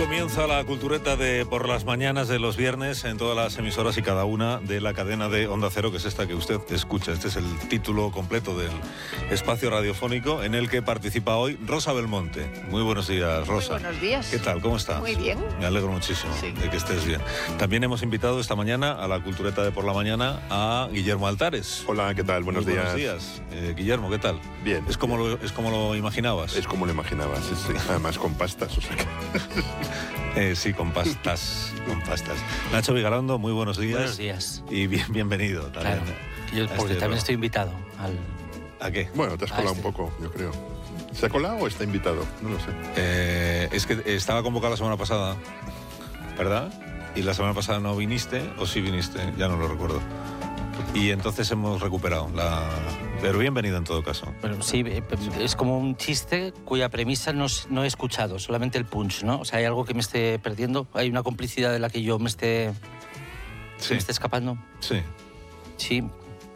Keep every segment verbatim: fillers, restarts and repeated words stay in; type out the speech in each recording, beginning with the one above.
Comienza la cultureta de por las mañanas de los viernes en todas las emisoras y cada una de la cadena de Onda Cero, que es esta que usted escucha. Este es el título completo del espacio radiofónico en el que participa hoy Rosa Belmonte. Muy buenos días, Rosa. Muy buenos días. ¿Qué tal? ¿Cómo estás? Muy bien. Me alegro muchísimo Sí. de que estés bien. También hemos invitado esta mañana a la cultureta de por la mañana a Guillermo Altares. Hola, ¿qué tal? Buenos Muy días. Buenos días. Eh, Guillermo, ¿qué tal? Bien. ¿Es como, lo, ¿Es como lo imaginabas? Es como lo imaginabas, sí, sí. Además con pastas, o sea que... Eh, sí, con pastas, con pastas. Nacho Vigalondo, muy buenos días. Buenos días. Y bien, bienvenido también. Claro. Yo, a porque este también programa. estoy invitado al... ¿A qué? Bueno, te has Ah, colado este. un poco, yo creo. ¿Se ha colado o está invitado? No lo sé. Eh, es que estaba convocado la semana pasada, ¿verdad? Y la semana pasada no viniste, o sí viniste, ya no lo recuerdo. Y entonces hemos recuperado la... Pero bienvenido en todo caso. Bueno, sí, eh, es como un chiste cuya premisa no, s- no he escuchado, solamente el punch, ¿no? O sea, hay algo que me esté perdiendo, hay una complicidad de la que yo me esté, que Sí, me esté escapando. sí. Sí,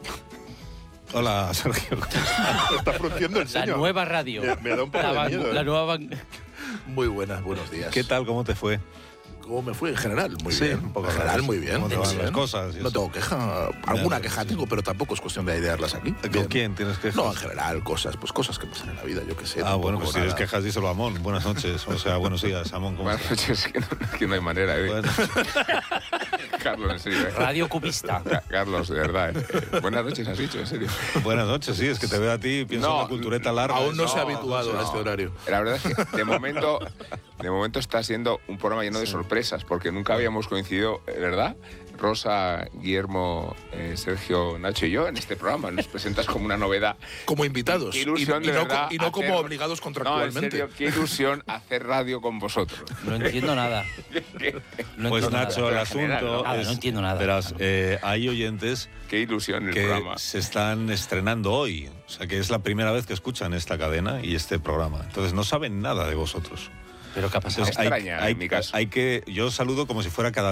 Hola, Sergio. Está frunciendo el la señor. nueva radio. Me, me da un poco la, de van- miedo. la ¿eh? nueva van- Muy buenas, buenos días. ¿Qué tal? ¿Cómo te fue? ¿Cómo me fue en general? Muy Sí, bien. un poco en general, raro. muy bien. ¿Cómo te muy van bien. las cosas y No eso? tengo queja. Alguna Ya, queja sí. tengo, pero tampoco es cuestión de idearlas aquí. ¿Con Bien. quién tienes que No, en general, cosas, pues cosas que pasan en la vida, yo qué sé. Ah, bueno, pues si tienes nada. quejas, díselo a Amón. Buenas noches. O sea, buenos días, Amón. ¿Cómo Buenas estás? noches, que no, que no hay manera, ¿eh? Bueno, Carlos, en serio. ¿eh? Radio cubista. Ca- Carlos, de verdad. ¿eh? Eh, Buenas noches, has dicho, en serio. buenas noches, sí, es que te veo a ti y pienso No, en la cultureta larga. Aún no, se ha No, habituado no. a este horario. La verdad es que de momento, de momento está siendo un programa lleno de sorpresas, porque nunca habíamos coincidido, eh, ¿verdad? Rosa, Guillermo, eh, Sergio, Nacho y yo en este programa. Nos presentas como una novedad. Como invitados. Qué y, ilusión, y de no, verdad, co- y no como hacer- obligados No, en contractualmente. serio, qué ilusión hacer radio con vosotros. No entiendo nada. No Pues entiendo Nacho, nada. el En general, asunto ¿no? Nada, es... no entiendo nada. Verás, eh, hay oyentes Qué ilusión el que programa. se están estrenando hoy. O sea, que es la primera vez que escuchan esta cadena y este programa. Entonces no saben nada de vosotros. Pero ¿qué ha pasado? Entonces, hay, extraña, hay- en mi caso. hay que... Yo saludo como si fuera cada